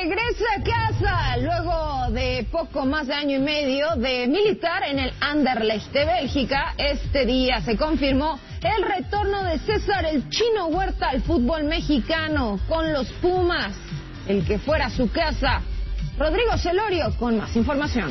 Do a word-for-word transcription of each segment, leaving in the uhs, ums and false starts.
regresa a casa luego de poco más de año y medio de militar en el Anderlecht de Bélgica. Este día se confirmó el retorno de César el Chino Huerta al fútbol mexicano con los Pumas, el que fuera a su casa. Rodrigo Celorio con más información.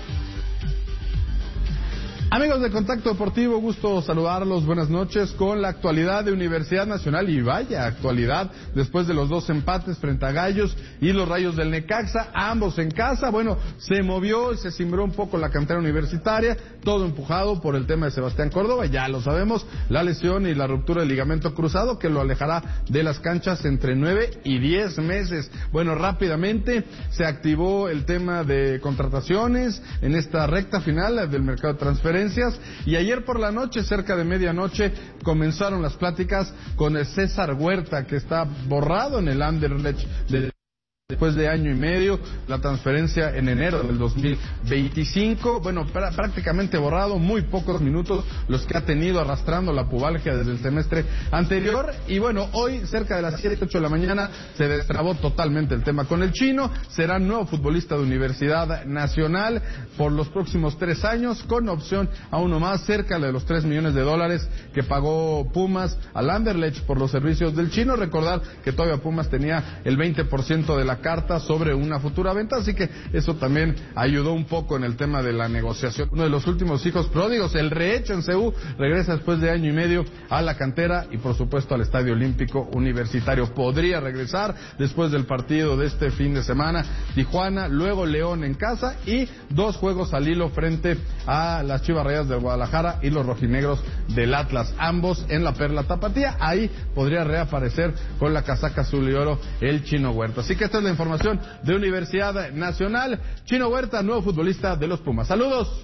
Amigos de Contacto Deportivo, gusto saludarlos, buenas noches con la actualidad de Universidad Nacional, y vaya actualidad después de los dos empates frente a Gallos y los Rayos del Necaxa, ambos en casa. Bueno, se movió y se cimbró un poco la cantera universitaria, todo empujado por el tema de Sebastián Córdoba, ya lo sabemos, la lesión y la ruptura del ligamento cruzado que lo alejará de las canchas entre nueve y diez meses. Bueno, rápidamente se activó el tema de contrataciones en esta recta final del mercado de transferencias. Y ayer por la noche, cerca de medianoche, comenzaron las pláticas con César Huerta, que está borrado en el Anderlecht de... después de año y medio, la transferencia en enero del dos mil veinticinco, bueno, pra, prácticamente borrado, muy pocos minutos los que ha tenido arrastrando la pubalgia desde el semestre anterior, y bueno, hoy cerca de las siete, ocho de la mañana se destrabó totalmente el tema con el chino. Será nuevo futbolista de Universidad Nacional por los próximos tres años, con opción a uno más, cerca de los tres millones de dólares que pagó Pumas al Anderlecht por los servicios del chino. Recordar que todavía Pumas tenía el veinte por ciento de la carta sobre una futura venta, así que eso también ayudó un poco en el tema de la negociación. Uno de los últimos hijos pródigos, el rehecho en C U, regresa después de año y medio a la cantera y por supuesto al Estadio Olímpico Universitario. Podría regresar después del partido de este fin de semana, Tijuana, luego León en casa y dos juegos al hilo frente a las Chivas Rayadas de Guadalajara y los rojinegros del Atlas, ambos en la Perla Tapatía. Ahí podría reaparecer con la casaca azul y oro el Chino Huerta. Así que esta es la información de Universidad Nacional. Chino Huerta, nuevo futbolista de los Pumas. Saludos.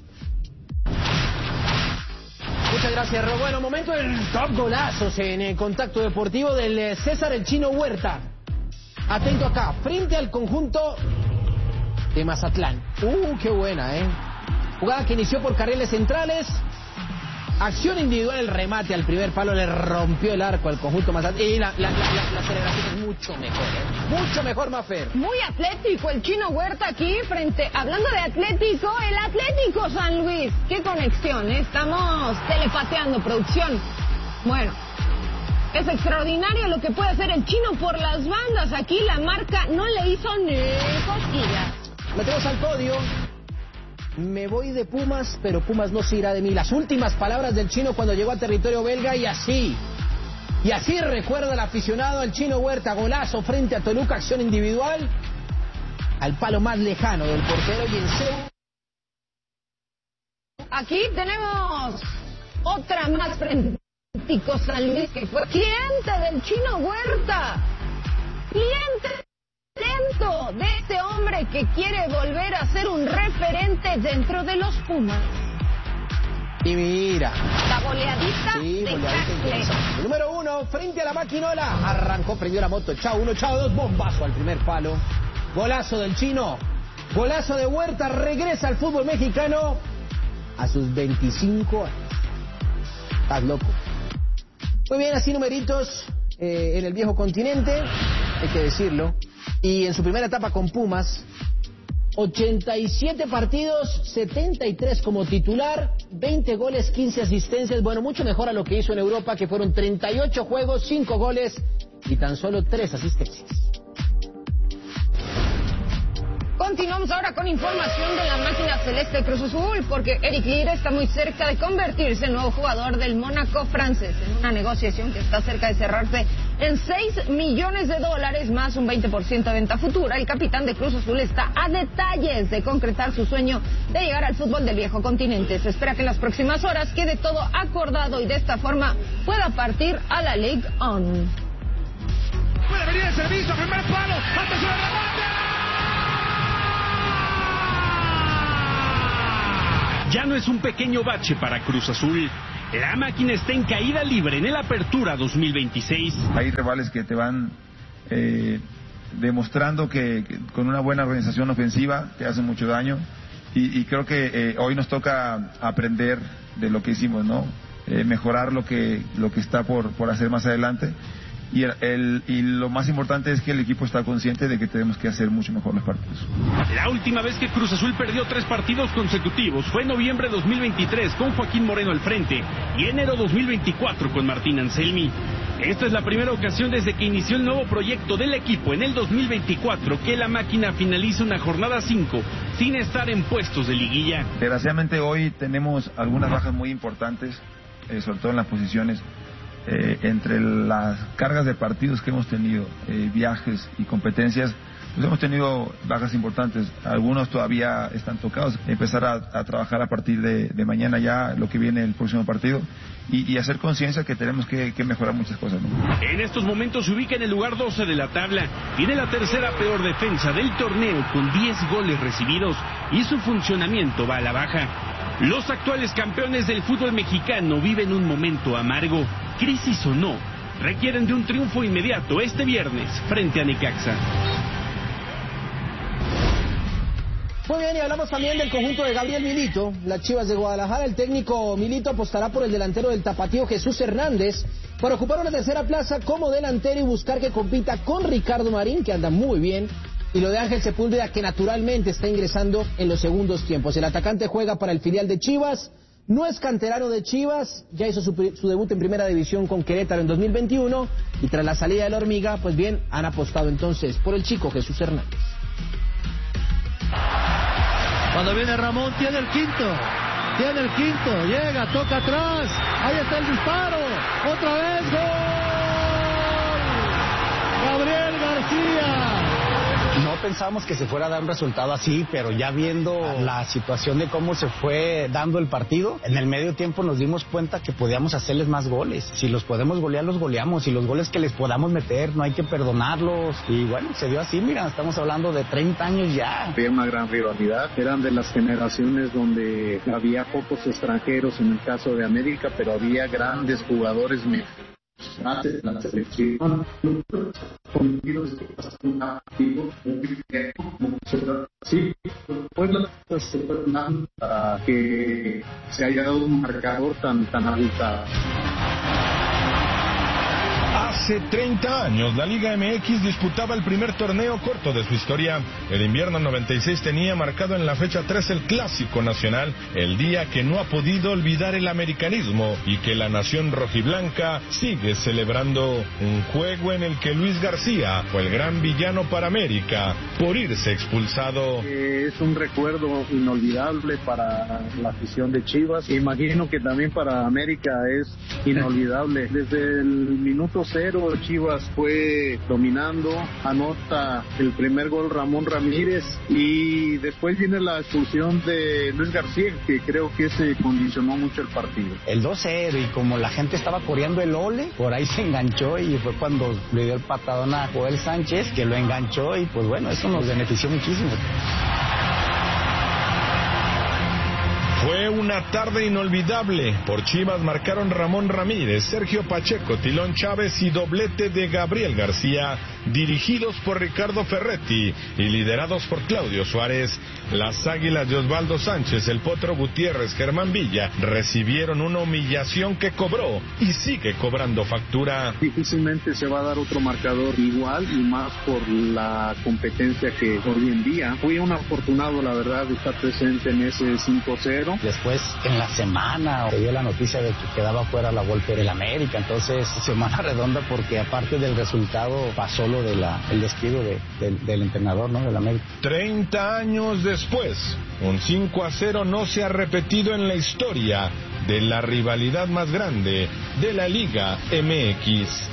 Muchas gracias, Ro. Bueno, momento del top golazos en el Contacto Deportivo del César el Chino Huerta. Atento acá, frente al conjunto de Mazatlán. Uh, qué buena, ¿eh? Jugada que inició por carriles centrales. Acción individual, el remate al primer palo le rompió el arco al conjunto Mazatlán. Y la, la, la, la, la celebración es mucho mejor, ¿eh? Mucho mejor, Mafer. Muy atlético el Chino Huerta aquí frente, hablando de Atlético, el Atlético San Luis. Qué conexión, ¿eh? Estamos telepateando, producción. Bueno, es extraordinario lo que puede hacer el Chino por las bandas. Aquí la marca no le hizo ni cosquillas. Metemos al podio. Me voy de Pumas, pero Pumas no se irá de mí. Las últimas palabras del Chino cuando llegó a territorio belga, y así, y así recuerda el aficionado al Chino Huerta. Golazo frente a Toluca, acción individual, al palo más lejano del portero y en C U. Aquí tenemos otra más frente a Tico San Luis, que fue cliente del Chino Huerta. Cliente de este hombre que quiere volver a ser un referente dentro de los Pumas. Y mira, la goleadita sí, de Castle. Número uno, frente a la maquinola. Arrancó, prendió la moto. Chao uno, chao dos. Bombazo al primer palo. Golazo del Chino. Golazo de Huerta. Regresa al fútbol mexicano a sus veinticinco años. Estás loco. Muy bien, así numeritos eh, en el viejo continente, hay que decirlo. Y en su primera etapa con Pumas, ochenta y siete partidos, setenta y tres como titular, veinte goles, quince asistencias. Bueno, mucho mejor a lo que hizo en Europa, que fueron treinta y ocho juegos, cinco goles y tan solo tres asistencias. Continuamos ahora con información de la máquina celeste Cruz Azul, porque Eric Lira está muy cerca de convertirse en nuevo jugador del Mónaco francés, en una negociación que está cerca de cerrarse en seis millones de dólares más un veinte por ciento de venta futura. El capitán de Cruz Azul está a detalles de concretar su sueño de llegar al fútbol del viejo continente. Se espera que en las próximas horas quede todo acordado y de esta forma pueda partir a la Ligue uno. Puede venir el servicio, primer palo, atención al remate. Ya no es un pequeño bache para Cruz Azul. La máquina está en caída libre en el Apertura dos mil veintiséis. Hay rivales que te van eh, demostrando que, que con una buena organización ofensiva te hacen mucho daño. Y, y creo que eh, hoy nos toca aprender de lo que hicimos, ¿no? Eh, mejorar lo que lo que está por, por hacer más adelante. y, el, el, y lo más importante es que el equipo está consciente de que tenemos que hacer mucho mejor los partidos. La última vez que Cruz Azul perdió tres partidos consecutivos fue en noviembre de dos mil veintitrés con Joaquín Moreno al frente y enero dos mil veinticuatro con Martín Anselmi. Esta es la primera ocasión desde que inició el nuevo proyecto del equipo en el dos mil veinticuatro que la máquina finaliza una jornada cinco sin estar en puestos de liguilla. Desgraciadamente hoy tenemos algunas bajas muy importantes, eh, sobre todo en las posiciones. Eh, entre las cargas de partidos que hemos tenido, eh, viajes y competencias, pues hemos tenido bajas importantes. Algunos todavía están tocados. Empezar a, a trabajar a partir de, de mañana ya lo que viene el próximo partido y, y hacer conciencia que tenemos que, que mejorar muchas cosas, ¿no? En estos momentos se ubica en el lugar doce de la tabla. Tiene la tercera peor defensa del torneo con diez goles recibidos y su funcionamiento va a la baja. Los actuales campeones del fútbol mexicano viven un momento amargo. Crisis o no, requieren de un triunfo inmediato este viernes frente a Necaxa. Muy bien, y hablamos también del conjunto de Gabriel Milito, las Chivas de Guadalajara. El técnico Milito apostará por el delantero del tapatío Jesús Hernández para ocupar una tercera plaza como delantero y buscar que compita con Ricardo Marín, que anda muy bien, y lo de Ángel Sepúlveda, que naturalmente está ingresando en los segundos tiempos. El atacante juega para el filial de Chivas, no es canterano de Chivas, ya hizo su, su debut en primera división con Querétaro en dos mil veintiuno, y tras la salida de la Hormiga, pues bien, han apostado entonces por el chico Jesús Hernández. Cuando viene Ramón, tiene el quinto, tiene el quinto, llega, toca atrás, ahí está el disparo, otra vez, ¡gol! Gabriel García. No pensábamos que se fuera a dar un resultado así, pero ya viendo la situación de cómo se fue dando el partido, en el medio tiempo nos dimos cuenta que podíamos hacerles más goles. Si los podemos golear, los goleamos. Y los goles que les podamos meter, no hay que perdonarlos. Y bueno, se dio así, mira, estamos hablando de treinta años ya. Había una gran rivalidad. Eran de las generaciones donde había pocos extranjeros en el caso de América, pero había grandes jugadores mexicanos. Antes de la selección, sí, pues para que se haya dado un marcador tan, tan abultado. Hace treinta años, la Liga M X disputaba el primer torneo corto de su historia. El invierno noventa y seis tenía marcado en la fecha tres el Clásico Nacional, el día que no ha podido olvidar el americanismo y que la nación rojiblanca sigue celebrando. Un juego en el que Luis García fue el gran villano para América por irse expulsado. Eh, es un recuerdo inolvidable para la afición de Chivas. Imagino que también para América es inolvidable. Desde el minuto cero Chivas fue dominando, anota el primer gol Ramón Ramírez y después viene la expulsión de Luis García, que creo que se condicionó mucho el partido. El dos cero, y como la gente estaba coreando el ole, por ahí se enganchó y fue cuando le dio el patadón a Joel Sánchez, que lo enganchó y pues bueno, eso nos benefició muchísimo. Fue una tarde inolvidable. Por Chivas marcaron Ramón Ramírez, Sergio Pacheco, Tilón Chávez y doblete de Gabriel García, dirigidos por Ricardo Ferretti y liderados por Claudio Suárez. Las Águilas de Osvaldo Sánchez, el Potro Gutiérrez, Germán Villa recibieron una humillación que cobró y sigue cobrando factura. Difícilmente se va a dar otro marcador igual, y más por la competencia que hoy en día. Fui un afortunado, la verdad, de estar presente en ese cinco cero. Después, en la semana, se dio la noticia de que quedaba fuera la Volpe del América. Entonces, semana redonda, porque aparte del resultado, pasó lo del de despido de, de, del entrenador, ¿no?, del América. treinta años después, un cinco a cero no se ha repetido en la historia de la rivalidad más grande de la Liga M X.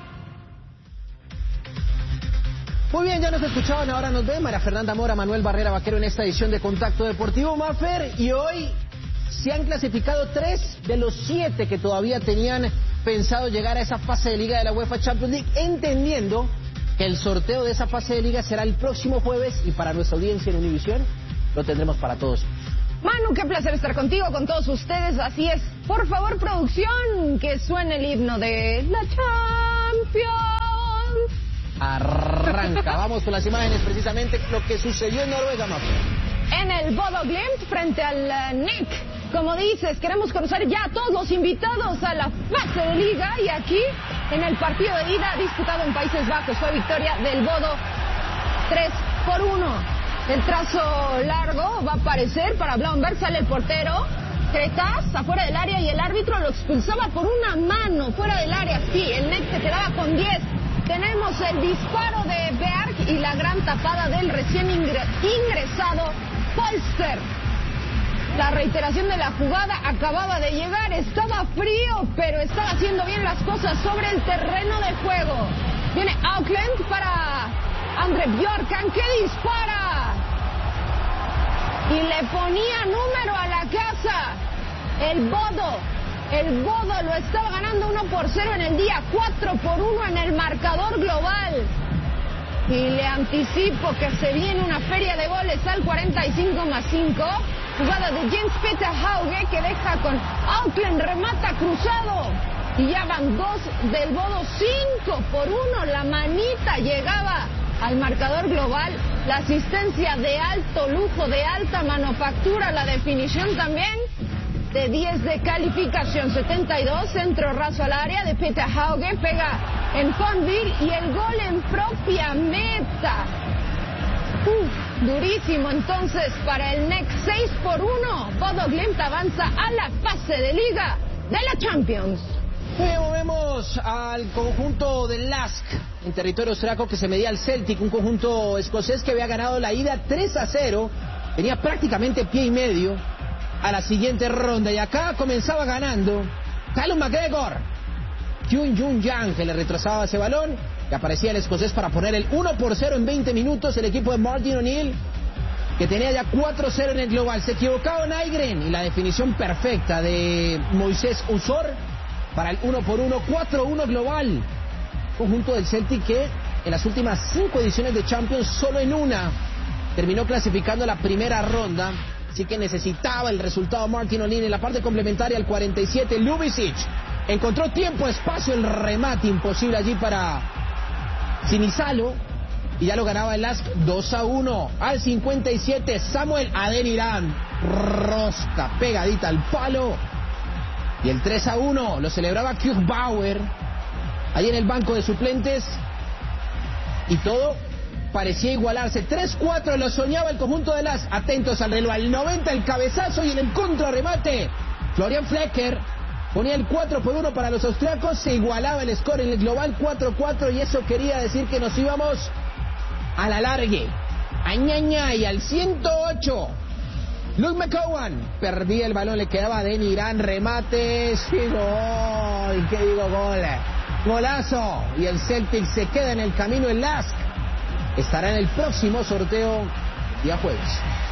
Muy bien, ya nos escuchaban, ahora nos ven. María Fernanda Mora, Manuel Barrera Vaquero en esta edición de Contacto Deportivo, Mafer, y hoy se han clasificado tres de los siete que todavía tenían pensado llegar a esa fase de Liga de la UEFA Champions League, entendiendo que el sorteo de esa fase de Liga será el próximo jueves, y para nuestra audiencia en Univisión lo tendremos para todos. Manu, qué placer estar contigo, con todos ustedes, así es. Por favor, producción, que suene el himno de la Champions. Arranca, vamos con las imágenes, precisamente lo que sucedió en Noruega, Mafer. En el Bodo Glimt frente al uh, Nick. Como dices, queremos conocer ya a todos los invitados a la fase de Liga, y aquí en el partido de ida disputado en Países Bajos. Fue victoria del Bodo tres por uno. El trazo largo va a aparecer para Blomberg, sale el portero. Cretas afuera del área y el árbitro lo expulsaba por una mano fuera del área. Sí, el N E C se quedaba con diez. Tenemos el disparo de Berg y la gran tapada del recién ingre ingresado Polster. La reiteración de la jugada acababa de llegar, estaba frío, pero estaba haciendo bien las cosas sobre el terreno de juego. Viene Auckland para Andre Bjorkan, que dispara. Y le ponía número a la casa. El Bodo, el Bodo lo estaba ganando uno por cero en el día, cuatro por uno en el marcador global. Y le anticipo que se viene una feria de goles al cuarenta y cinco más cinco. Jugada de Jens Peter Hauge que deja con Auckland, remata cruzado. Y ya van dos del Bodo, cinco por uno. La manita llegaba al marcador global. La asistencia de alto lujo, de alta manufactura. La definición también de diez de calificación. setenta y dos, centro raso al área de Peter Hauge. Pega en Fonville y el gol en propia meta. Uf, durísimo entonces para el N E C, seis por uno. Bodo Glimt avanza a la fase de liga de la Champions. Luego vemos al conjunto del Lask en territorio austriaco que se medía al Celtic, un conjunto escocés que había ganado la ida tres a cero, tenía prácticamente pie y medio a la siguiente ronda y acá comenzaba ganando Callum McGregor. Jun Jun Yang que le retrasaba ese balón y aparecía el escocés para poner el uno por cero en veinte minutos. El equipo de Martin O'Neill que tenía ya cuatro cero en el global, se equivocaba Nygren y la definición perfecta de Moisés Usor para el uno por uno, cuatro uno global. Conjunto del Celtic que en las últimas cinco ediciones de Champions solo en una terminó clasificando la primera ronda, así que necesitaba el resultado Martin O'Neill. En la parte complementaria al cuarenta y siete, Ljubicic encontró tiempo, espacio, el remate imposible allí para Sinisalo y ya lo ganaba el Lask dos a uno. Al cincuenta y siete, Samuel Adeniran, rosca pegadita al palo. Y el tres a uno lo celebraba Kirchbauer ahí en el banco de suplentes. Y todo parecía igualarse. tres cuatro lo soñaba el conjunto de las. Atentos al reloj. Al noventa el cabezazo y en el contrarremate Florian Flecker ponía el cuatro por uno para los austriacos. Se igualaba el score en el global cuatro cuatro y eso quería decir que nos íbamos a la largue. Añaña y al ciento ocho. Luke McCowan perdía el balón, le quedaba a Denny Irán, remates y gol. ¿Qué digo? Gol. Golazo. Y el Celtic se queda en el camino. El Lask estará en el próximo sorteo día jueves.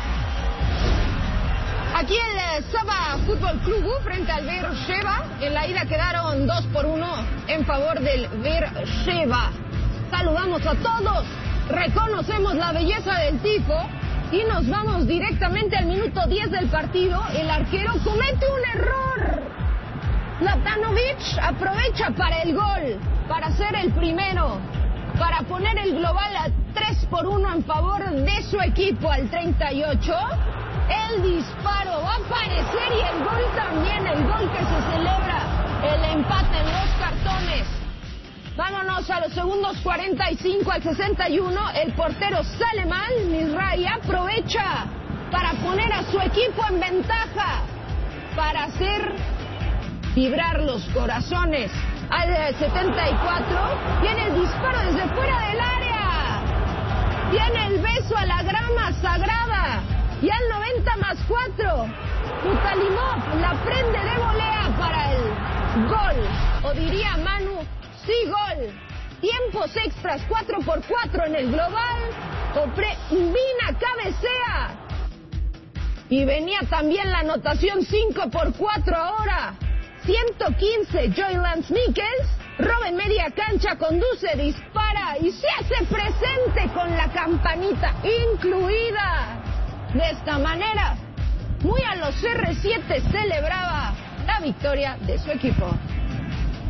Aquí el Saba Fútbol Club frente al Beersheva. En la ida quedaron dos por uno en favor del Beersheva. Saludamos a todos, reconocemos la belleza del tifo y nos vamos directamente al minuto diez del partido. El arquero comete un error. Zlatanovic aprovecha para el gol, para ser el primero, para poner el global a tres por uno en favor de su equipo al treinta y ocho. El disparo va a aparecer y el gol también, el gol que se celebra, el empate en los cartones. Vámonos a los segundos cuarenta y cinco al sesenta y uno. El portero sale mal, Mizrahi aprovecha para poner a su equipo en ventaja, para hacer vibrar los corazones. Al setenta y cuatro viene el disparo desde fuera del área. Viene el beso a la grama sagrada. Y al noventa más cuatro, Kutalimov la prende de volea para el gol. O diría Manu, sí, gol. Tiempos extras, cuatro por cuatro en el global. Opre Vina cabecea. Y venía también la anotación cinco por cuatro ahora. ciento quince, Joy Lance Mikkels. Roba en media cancha, conduce, dispara y se hace presente con la campanita incluida. De esta manera, muy a los R siete celebraba la victoria de su equipo.